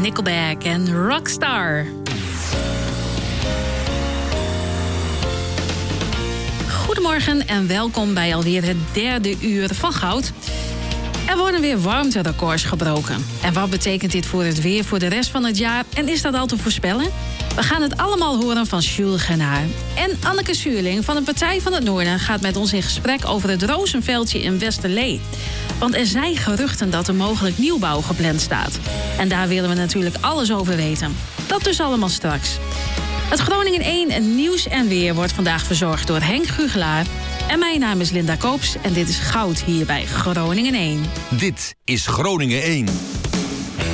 Nickelback en Rockstar. Goedemorgen en welkom bij alweer het derde uur van Goud. Er worden weer warmterecords gebroken. En wat betekent dit voor het weer voor de rest van het jaar? En is dat al te voorspellen? We gaan het allemaal horen van Jules Genaar. En Anneke Zuurling van de Partij van het Noorden gaat met ons in gesprek over het Rozenveldje in Westerlee. Want er zijn geruchten dat er mogelijk nieuwbouw gepland staat. En daar willen we natuurlijk alles over weten. Dat dus allemaal straks. Het Groningen 1 nieuws en weer wordt vandaag verzorgd door Henk Gugelaar. En mijn naam is Linda Koops en dit is Goud hier bij Groningen 1. Dit is Groningen 1.